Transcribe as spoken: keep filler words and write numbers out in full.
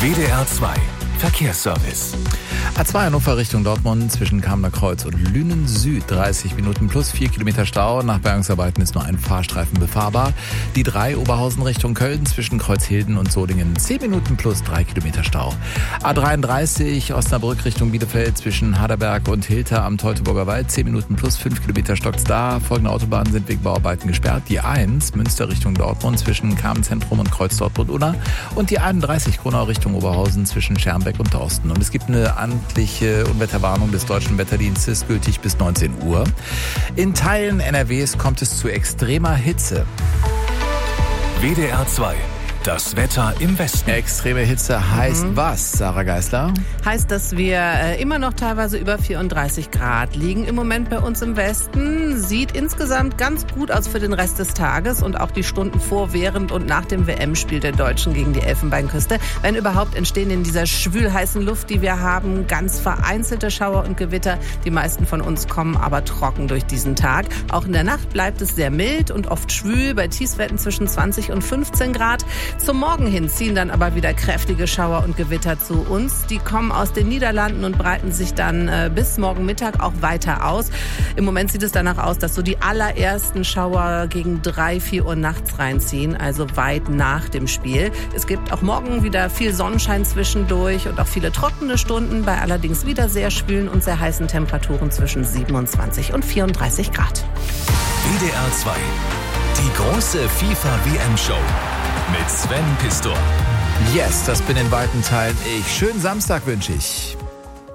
W D R zwei Verkehrsservice. A zwei Hannover Richtung Dortmund zwischen Kamener Kreuz und Lünen Süd dreißig Minuten plus vier Kilometer Stau. Nach Bergungsarbeiten ist nur ein Fahrstreifen befahrbar. Die drei Oberhausen Richtung Köln zwischen Kreuzhilden und Solingen zehn Minuten plus drei Kilometer Stau. A dreiunddreißig Osnabrück Richtung Bielefeld zwischen Haderberg und Hilter am Teutoburger Wald zehn Minuten plus fünf Kilometer stockt's da. Folgende Autobahnen sind wegen Bauarbeiten gesperrt. Die eins Münster Richtung Dortmund zwischen Kamenzentrum und Kreuz Dortmund-Unna und die einunddreißig Kronau Richtung Oberhausen zwischen Schermbeck und Dorsten. Und es gibt eine amtliche Unwetterwarnung des Deutschen Wetterdienstes, gültig bis neunzehn Uhr. In Teilen N R Ws kommt es zu extremer Hitze. W D R zwei. Das Wetter im Westen. Extreme Hitze heißt Mhm. was, Sarah Geisler? Heißt, dass wir äh, immer noch teilweise über vierunddreißig Grad liegen im Moment bei uns im Westen. Sieht insgesamt ganz gut aus für den Rest des Tages und auch die Stunden vor, während und nach dem W M-Spiel der Deutschen gegen die Elfenbeinküste. Wenn überhaupt, entstehen in dieser schwülheißen Luft, die wir haben, ganz vereinzelte Schauer und Gewitter. Die meisten von uns kommen aber trocken durch diesen Tag. Auch in der Nacht bleibt es sehr mild und oft schwül, bei Tiefstwerten zwischen zwanzig und fünfzehn Grad. Zum Morgen hin ziehen dann aber wieder kräftige Schauer und Gewitter zu uns. Die kommen aus den Niederlanden und breiten sich dann äh, bis morgen Mittag auch weiter aus. Im Moment sieht es danach aus, dass so die allerersten Schauer gegen drei, vier Uhr nachts reinziehen, also weit nach dem Spiel. Es gibt auch morgen wieder viel Sonnenschein zwischendurch und auch viele trockene Stunden, bei allerdings wieder sehr schwülen und sehr heißen Temperaturen zwischen siebenundzwanzig und vierunddreißig Grad. W D R zwei. Die große FIFA-W M-Show mit Sven Pistor. Yes, das bin in weiten Teilen ich. Schönen Samstag wünsche ich.